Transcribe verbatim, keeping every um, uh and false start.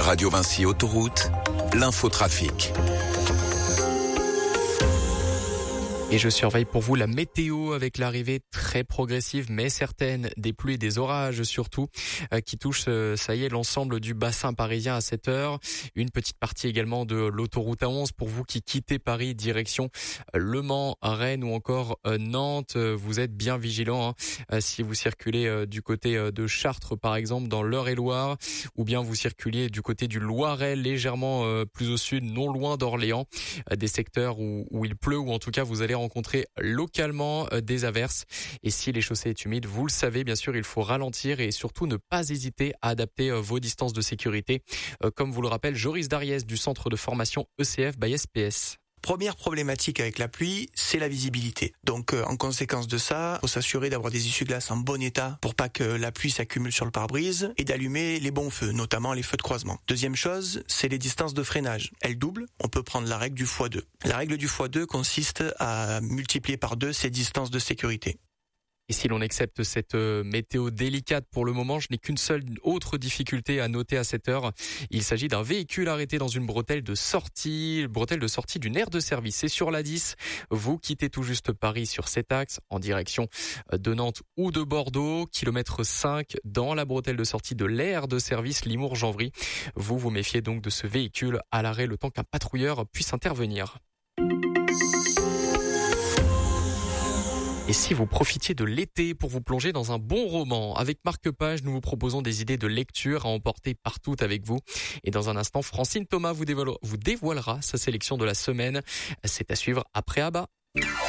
Radio Vinci Autoroute, l'infotrafic. Et je surveille pour vous la météo avec l'arrivée très progressive mais certaine des pluies et des orages surtout euh, qui touchent, euh, ça y est, l'ensemble du bassin parisien à cette heure. Une petite partie également de l'autoroute A onze pour vous qui quittez Paris direction Le Mans, Rennes ou encore euh, Nantes. Vous êtes bien vigilants hein, euh, si vous circulez euh, du côté euh, de Chartres par exemple dans l'Eure-et-Loir ou bien vous circulez du côté du Loiret légèrement euh, plus au sud, non loin d'Orléans, euh, des secteurs où, où il pleut ou en tout cas vous allez rencontrer localement des averses. Et si les chaussées est humide, vous le savez, bien sûr, il faut ralentir et surtout ne pas hésiter à adapter vos distances de sécurité. Comme vous le rappelle Joris Dariès du centre de formation E C F by S P S. Première problématique avec la pluie, c'est la visibilité. Donc euh, en conséquence de ça, il faut s'assurer d'avoir des essuie-glaces en bon état pour pas que la pluie s'accumule sur le pare-brise et d'allumer les bons feux, notamment les feux de croisement. Deuxième chose, c'est les distances de freinage. Elles doublent, on peut prendre la règle du fois deux. La règle du fois deux consiste à multiplier par deux ces distances de sécurité. Et si l'on accepte cette météo délicate pour le moment, je n'ai qu'une seule autre difficulté à noter à cette heure. Il s'agit d'un véhicule arrêté dans une bretelle de sortie, bretelle de sortie d'une aire de service. C'est sur la dix. Vous quittez tout juste Paris sur cet axe en direction de Nantes ou de Bordeaux. Kilomètre cinq dans la bretelle de sortie de l'aire de service Limours-Janvry. Vous vous méfiez donc de ce véhicule à l'arrêt le temps qu'un patrouilleur puisse intervenir. Et si vous profitiez de l'été pour vous plonger dans un bon roman, avec Marque-Page, nous vous proposons des idées de lecture à emporter partout avec vous. Et dans un instant, Francine Thomas vous dévoilera, vous dévoilera sa sélection de la semaine. C'est à suivre après Abba.